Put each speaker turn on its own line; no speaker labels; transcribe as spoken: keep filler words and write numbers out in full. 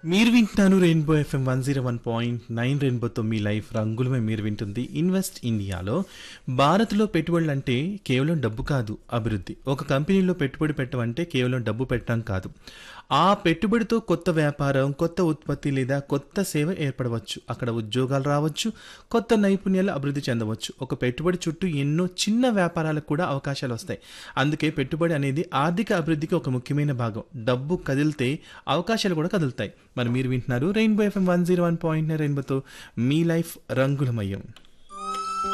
మీరు వింటున్నారు rainbow FM one zero one point nine రెయిన్బోతో మీ లైఫ్ రంగులమే మీరు వింటుంది ఇన్వెస్ట్ ఇండియాలో భారత్లో పెట్టుబడులు అంటే కేవలం డబ్బు కాదు అభివృద్ధి ఒక కంపెనీలో పెట్టుబడి పెట్టమంటే కేవలం డబ్బు పెట్టడం కాదు ఆ పెట్టుబడితో కొత్త వ్యాపారం కొత్త ఉత్పత్తి లేదా కొత్త సేవ ఏర్పడవచ్చు అక్కడ ఉద్యోగాలు రావచ్చు కొత్త నైపుణ్యాలు అభివృద్ధి చెందవచ్చు ఒక పెట్టుబడి చుట్టూ ఎన్నో చిన్న వ్యాపారాలకు కూడా అవకాశాలు వస్తాయి అందుకే పెట్టుబడి అనేది ఆర్థిక అభివృద్ధికి ఒక ముఖ్యమైన భాగం డబ్బు కదిలితే అవకాశాలు కూడా కదులుతాయి మరి మీరు వింటున్నారు rainbow FM one zero one point రెయిన్బోతో మీ లైఫ్ రంగులమయం